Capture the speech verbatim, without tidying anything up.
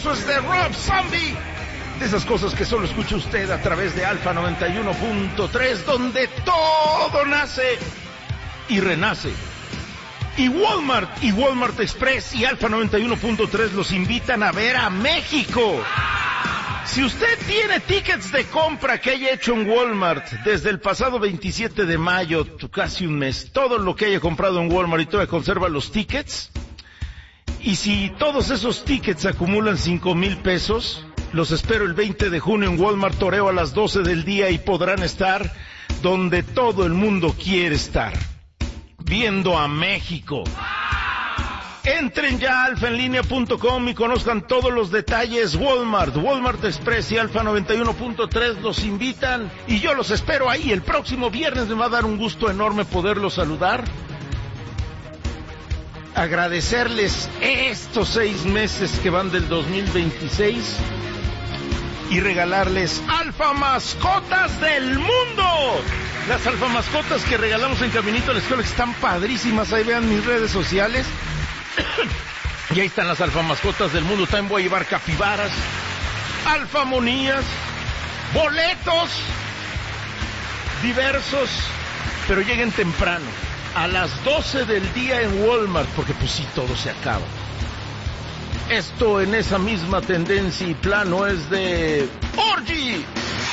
Eso es de Rob Zombie. De esas cosas que solo escucha usted a través de Alfa noventa y uno punto tres, donde todo nace y renace. Y Walmart y Walmart Express y Alfa noventa y uno punto tres los invitan a ver a México. Si usted tiene tickets de compra que haya hecho en Walmart desde el pasado veintisiete de mayo, casi un mes, todo lo que haya comprado en Walmart y todavía conserva los tickets, y si todos esos tickets acumulan cinco mil pesos, los espero el veinte de junio en Walmart Toreo a las doce del día y podrán estar donde todo el mundo quiere estar, viendo a México. Entren ya a alfa en línea punto com y conozcan todos los detalles. Walmart, Walmart Express y Alfa noventa y uno punto tres los invitan y yo los espero ahí. El próximo viernes me va a dar un gusto enorme poderlos saludar. Agradecerles estos seis meses que van del dos mil veintiséis y regalarles Alfa Mascotas del Mundo. Las Alfa Mascotas que regalamos en Caminito a la Escuela, que están padrísimas. Ahí vean mis redes sociales. Y ahí están las Alfa Mascotas del Mundo. También voy a llevar capibaras, alfamonías, boletos diversos, pero lleguen temprano, a las doce del día en Walmart, porque pues sí, todo se acaba. Esto en esa misma tendencia y plano es de Orgy.